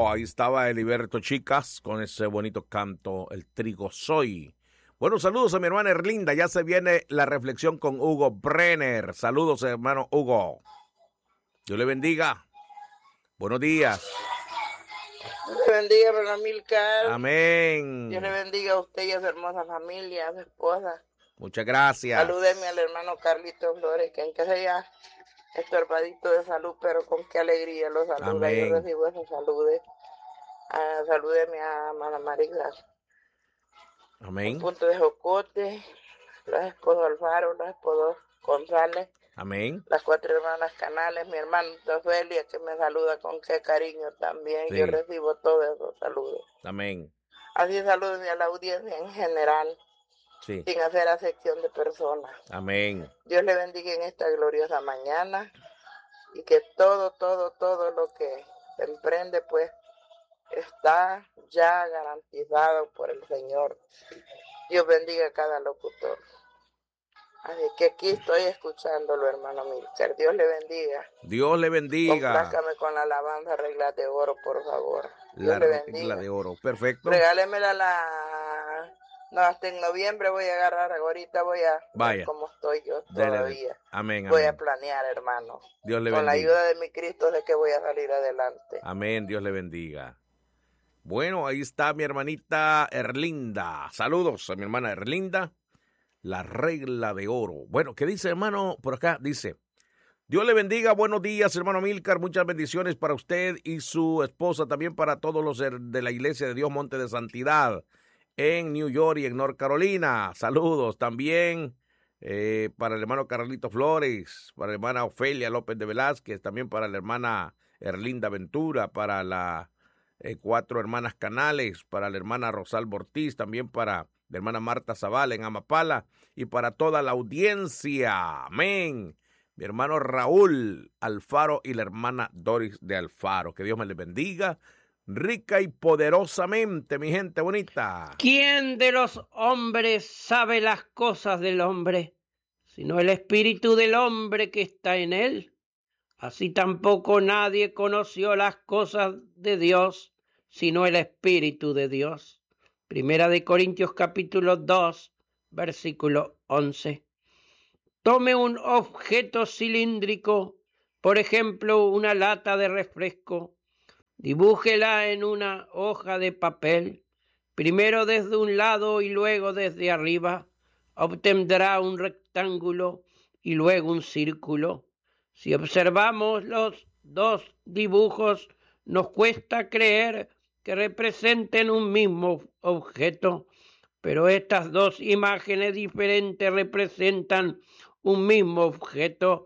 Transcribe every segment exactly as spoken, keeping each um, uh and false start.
Trigo. Ahí estaba Heriberto Chicas con ese bonito canto, El Trigo Soy. Bueno, saludos a mi hermana Erlinda. Ya se viene la reflexión con Hugo Brenner. Saludos, hermano Hugo. Dios le bendiga. Buenos días. Dios le bendiga, hermano Amílcar. Amén. Dios le bendiga a usted y a su hermosa familia, a su esposa. Muchas gracias. Salúdeme al hermano Carlito Flores, que aunque sea estorbadito de salud, pero con qué alegría lo saluda. Amén. Yo recibo esos saludes. Ah, salúdeme a hermana Marisa. Amén. En Punto de Jocote, los esposos Alfaro, los esposos González. Amén. Las cuatro hermanas Canales, mi hermana Ofelia, que me saluda con qué cariño también. Sí. Yo recibo todos esos saludos. Amén. Así saludos a la audiencia en general, Sí. sin hacer acepción de personas. Amén. Dios le bendiga en esta gloriosa mañana y que todo, todo, todo lo que se emprende, pues, está ya garantizado por el Señor. Dios bendiga a cada locutor. Así que aquí estoy escuchándolo, hermano Milker. Dios le bendiga. Dios le bendiga. Complázcame con la alabanza Reglas de Oro, por favor. Dios La le regla bendiga. de oro. Perfecto. Regálemela la... No, hasta en noviembre voy a agarrar, ahorita voy a Vaya. ver cómo estoy yo Dele, todavía. dele. Amén, Voy amén. a planear, hermano. Dios le Con la bendiga. ayuda de mi Cristo sé que voy a salir adelante. Amén, Dios le bendiga. Bueno, ahí está mi hermanita Erlinda. Saludos a mi hermana Erlinda. La regla de oro. Bueno, ¿qué dice, hermano? Por acá dice: Dios le bendiga, buenos días, hermano Milcar, muchas bendiciones para usted y su esposa, también para todos los de la Iglesia de Dios Monte de Santidad en New York y en North Carolina. Saludos también eh, para el hermano Carlito Flores, para la hermana Ofelia López de Velázquez, también para la hermana Erlinda Ventura, para las eh, cuatro hermanas Canales, para la hermana Rosalba Ortiz, también para la hermana Marta Zavala en Amapala y para toda la audiencia. Amén. Mi hermano Raúl Alfaro y la hermana Doris de Alfaro. Que Dios me les bendiga rica y poderosamente, mi gente bonita. ¿Quién de los hombres sabe las cosas del hombre, sino el espíritu del hombre que está en él? Así tampoco nadie conoció las cosas de Dios, sino el espíritu de Dios. Primera de Corintios capítulo dos, versículo once. Tome un objeto cilíndrico, por ejemplo, una lata de refresco. Dibújela en una hoja de papel, primero desde un lado y luego desde arriba. Obtendrá un rectángulo y luego un círculo. Si observamos los dos dibujos, nos cuesta creer que representen un mismo objeto, pero estas dos imágenes diferentes representan un mismo objeto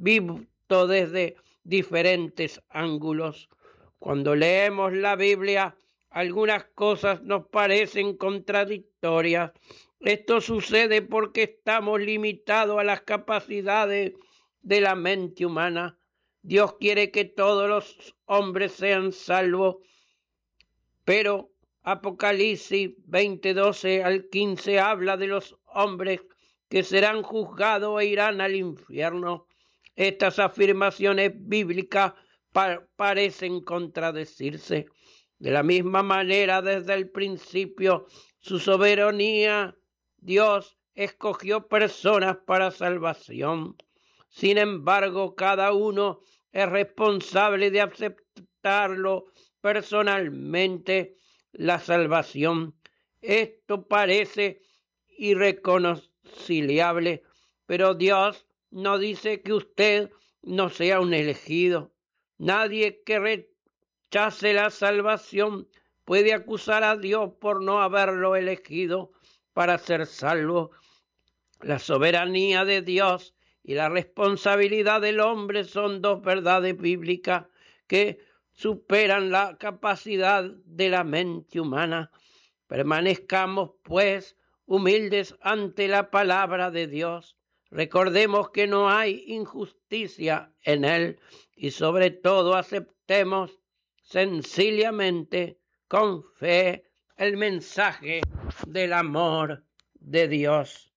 visto desde diferentes ángulos. Cuando leemos la Biblia, algunas cosas nos parecen contradictorias. Esto sucede porque estamos limitados a las capacidades de la mente humana. Dios quiere que todos los hombres sean salvos, pero Apocalipsis veinte, doce al quince habla de los hombres que serán juzgados e irán al infierno. Estas afirmaciones bíblicas pa- parecen contradecirse. De la misma manera, desde el principio, su soberanía, Dios escogió personas para salvación. Sin embargo, cada uno es responsable de aceptarlo personalmente, la salvación. Esto parece irreconciliable, pero Dios no dice que usted no sea un elegido. Nadie que rechace la salvación puede acusar a Dios por no haberlo elegido para ser salvo. La soberanía de Dios y la responsabilidad del hombre son dos verdades bíblicas que superan la capacidad de la mente humana. Permanezcamos, pues, humildes ante la palabra de Dios. Recordemos que no hay injusticia en él y sobre todo aceptemos sencillamente, con fe, el mensaje del amor de Dios.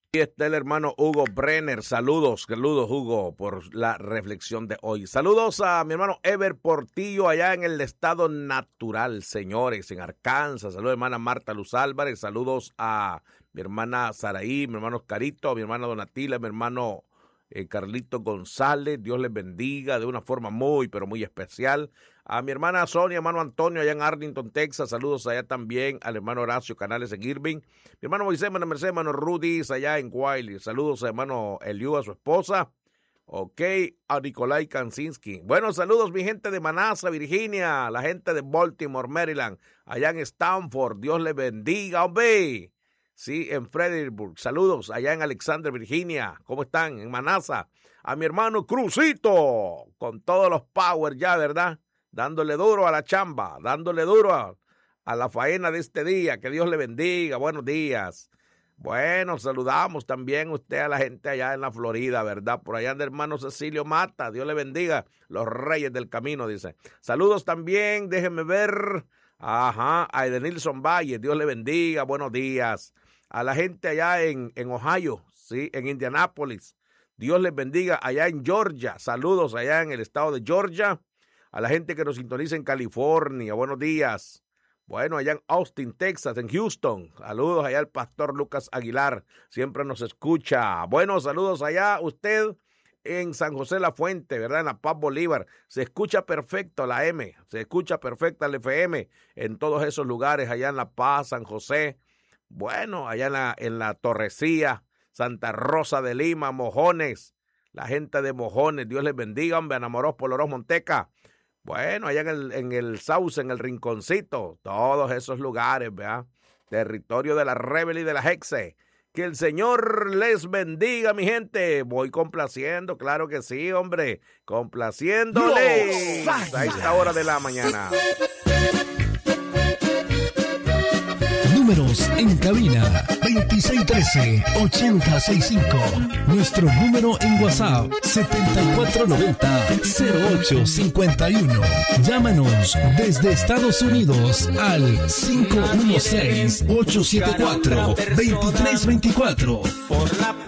Y está el hermano Hugo Brenner. Saludos, saludos Hugo por la reflexión de hoy. Saludos a mi hermano Ever Portillo allá en el estado natural, señores, en Arkansas. Saludos a mi hermana Marta Luz Álvarez. Saludos a mi hermana Saraí, mi hermano Oscarito, a mi hermana Donatila, a mi hermano eh, Carlito González. Dios les bendiga de una forma muy, pero muy especial. A mi hermana Sonia, hermano Antonio, allá en Arlington, Texas. Saludos allá también al hermano Horacio Canales en Irving. Mi hermano Moisés, hermano Mercedes, hermano Rudy, allá en Wiley. Saludos a hermano Eliú, a su esposa. Ok, a Nikolai Kansinski. Bueno, saludos mi gente de Manassas, Virginia. La gente de Baltimore, Maryland. Allá en Stanford. Dios les bendiga, hombre. Sí, en Fredericksburg. Saludos allá en Alexander, Virginia. ¿Cómo están? En Manassas. A mi hermano Crucito. Con todos los power ya, ¿verdad? Dándole duro a la chamba, dándole duro a, a la faena de este día. Que Dios le bendiga. Buenos días. Bueno, saludamos también usted a la gente allá en la Florida, ¿verdad? Por allá anda el hermano Cecilio Mata. Dios le bendiga. Los reyes del camino, dice. Saludos también, déjenme ver. Ajá, a Edenilson Valle. Dios le bendiga. Buenos días. A la gente allá en, en Ohio, sí, en Indianápolis. Dios les bendiga. Allá en Georgia. Saludos allá en el estado de Georgia. A la gente que nos sintoniza en California, buenos días. Bueno, allá en Austin, Texas, en Houston. Saludos allá al pastor Lucas Aguilar, siempre nos escucha. Bueno, saludos allá usted en San José La Fuente, ¿verdad? En La Paz Bolívar. Se escucha perfecto la M, se escucha perfecta la F M en todos esos lugares, allá en La Paz, San José. Bueno, allá en la, en la Torrecía, Santa Rosa de Lima, Mojones. La gente de Mojones, Dios les bendiga, hombre, Anamoros, Polorós, Monteca. Bueno, allá en el, en el Sauce, en el Rinconcito, todos esos lugares, ¿verdad? Territorio de la Rebel y de la Hexe. Que el Señor les bendiga, mi gente. Voy complaciendo, claro que sí, hombre. Complaciéndoles a esta hora de la mañana. Números en cabina veintiséis trece, ochenta sesenta y cinco. Nuestro número en WhatsApp setenta y cuatro noventa, cero ocho cincuenta y uno. Llámanos desde Estados Unidos al cinco uno seis, ocho siete cuatro, dos tres dos cuatro.